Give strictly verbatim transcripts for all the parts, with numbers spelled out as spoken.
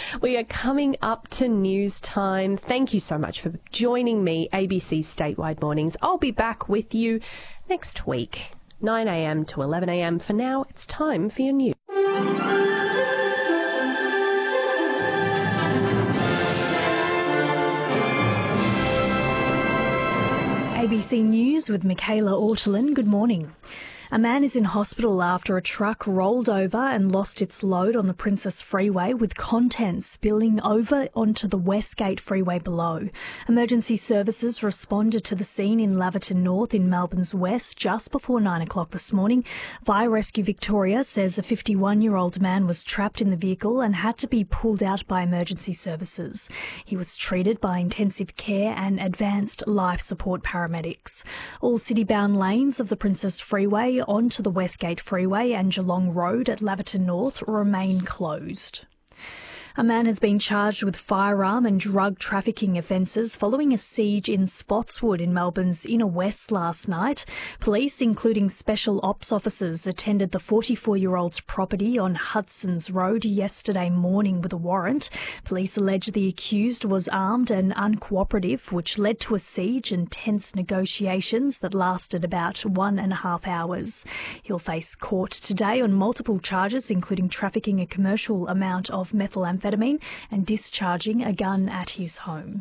We are coming up to news time. Thank you so much for joining me, A B C Statewide Mornings. I'll be back with you next week, nine a m to eleven a m. For now, it's time for your news. A B C News with Michaela Ortolin. Good morning. A man is in hospital after a truck rolled over and lost its load on the Princess Freeway, with contents spilling over onto the Westgate Freeway below. Emergency services responded to the scene in Laverton North in Melbourne's west just before nine o'clock this morning. Fire Rescue Victoria says a fifty-one-year-old man was trapped in the vehicle and had to be pulled out by emergency services. He was treated by intensive care and advanced life support paramedics. All city-bound lanes of the Princess Freeway onto the Westgate Freeway and Geelong Road at Laverton North remain closed. A man has been charged with firearm and drug trafficking offences following a siege in Spotswood in Melbourne's inner west last night. Police, including special ops officers, attended the forty-four-year-old's property on Hudson's Road yesterday morning with a warrant. Police allege the accused was armed and uncooperative, which led to a siege and tense negotiations that lasted about one and a half hours. He'll face court today on multiple charges, including trafficking a commercial amount of methamphetamine and discharging a gun at his home.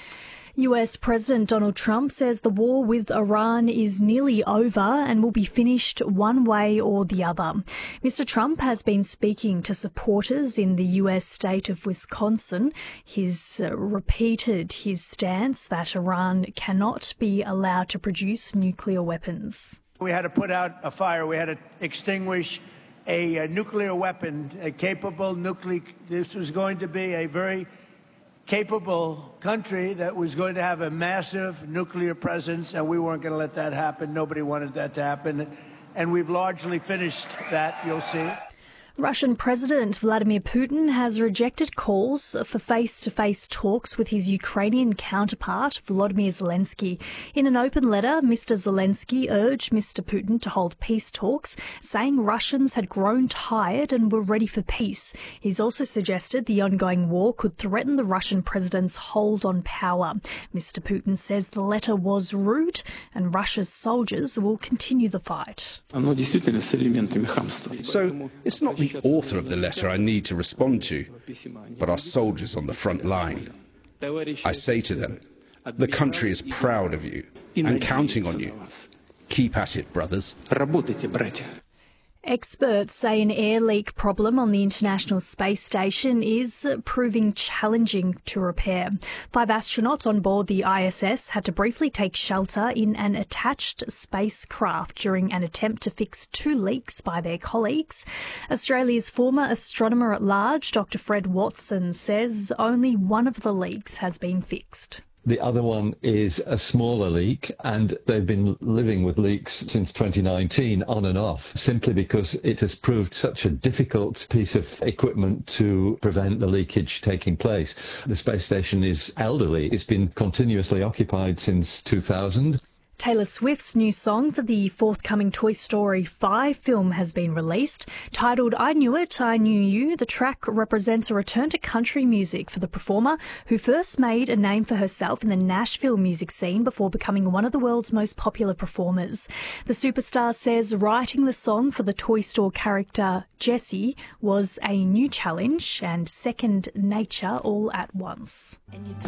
U S President Donald Trump says the war with Iran is nearly over and will be finished one way or the other. Mister Trump has been speaking to supporters in the U S state of Wisconsin. He's uh, repeated his stance that Iran cannot be allowed to produce nuclear weapons. We had to put out a fire. We had to extinguish A, a nuclear weapon, a capable nuclear. This was going to be a very capable country that was going to have a massive nuclear presence, and we weren't going to let that happen. Nobody wanted that to happen, and we've largely finished that, you'll see. Russian President Vladimir Putin has rejected calls for face-to-face talks with his Ukrainian counterpart, Volodymyr Zelensky. In an open letter, Mister Zelensky urged Mister Putin to hold peace talks, saying Russians had grown tired and were ready for peace. He's also suggested the ongoing war could threaten the Russian president's hold on power. Mister Putin says the letter was rude and Russia's soldiers will continue the fight. So it's not the author of the letter I need to respond to, but our soldiers on the front line. I say to them, the country is proud of you and counting on you. Keep at it, brothers. Experts say an air leak problem on the International Space Station is proving challenging to repair. Five astronauts on board the I S S had to briefly take shelter in an attached spacecraft during an attempt to fix two leaks by their colleagues. Australia's former astronomer at large, Doctor Fred Watson, says only one of the leaks has been fixed. The other one is a smaller leak, and they've been living with leaks since twenty nineteen, on and off, simply because it has proved such a difficult piece of equipment to prevent the leakage taking place. The space station is elderly. It's been continuously occupied since two thousand. Taylor Swift's new song for the forthcoming Toy Story five film has been released. Titled I Knew It, I Knew You, the track represents a return to country music for the performer, who first made a name for herself in the Nashville music scene before becoming one of the world's most popular performers. The superstar says writing the song for the Toy Store character Jessie was a new challenge and second nature all at once.